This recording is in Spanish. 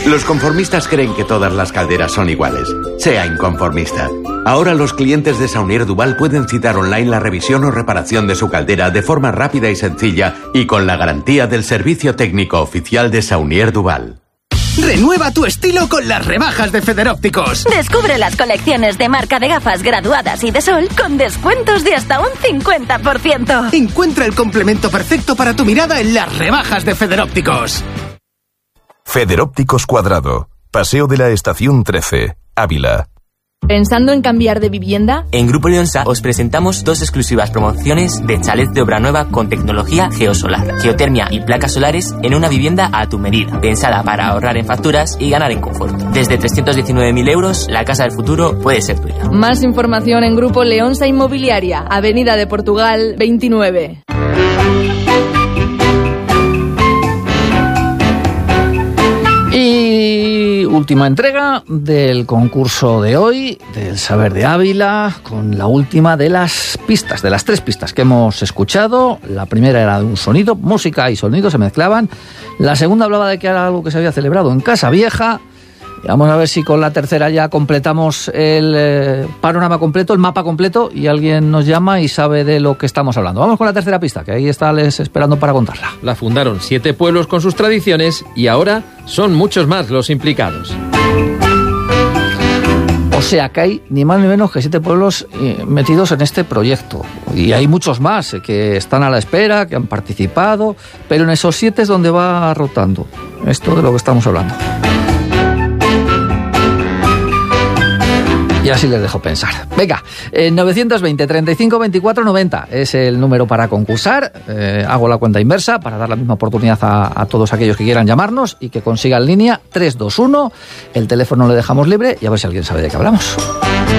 Los conformistas creen que todas las calderas son iguales. Sea inconformista. Ahora los clientes de Saunier Duval pueden citar online la revisión o reparación de su caldera de forma rápida y sencilla y con la garantía del servicio técnico oficial de Saunier Duval. Renueva tu estilo con las rebajas de Federópticos. Descubre las colecciones de marca de gafas graduadas y de sol con descuentos de hasta un 50%. Encuentra el complemento perfecto para tu mirada en las rebajas de Federópticos. Federópticos Cuadrado, Paseo de la Estación 13, Ávila. ¿Pensando en cambiar de vivienda? En Grupo Leonsa os presentamos 2 exclusivas promociones de chalet de obra nueva con tecnología geosolar, geotermia y placas solares en una vivienda a tu medida, pensada para ahorrar en facturas y ganar en confort. Desde 319.000 euros, la casa del futuro puede ser tuya. Más información en Grupo Leonsa Inmobiliaria, Avenida de Portugal 29. Y última entrega del concurso de hoy, del Saber de Ávila, con la última de las pistas, de las 3 pistas que hemos escuchado. La primera era de un sonido, música y sonido se mezclaban. La segunda hablaba de que era algo que se había celebrado en Casa Vieja. Y vamos a ver si con la tercera ya completamos el panorama completo, el mapa completo, y alguien nos llama y sabe de lo que estamos hablando. Vamos con la tercera pista, que ahí está Les esperando para contarla. La fundaron 7 pueblos con sus tradiciones y ahora son muchos más los implicados. O sea que hay ni más ni menos que 7 pueblos metidos en este proyecto. Y hay muchos más que están a la espera, que han participado, pero en esos 7 es donde va rotando esto de lo que estamos hablando. Y así les dejo pensar. Venga, 920 35 24 90 es el número para concursar. Hago la cuenta inversa para dar la misma oportunidad a todos aquellos que quieran llamarnos y que consigan línea 321. El teléfono lo dejamos libre y a ver si alguien sabe de qué hablamos.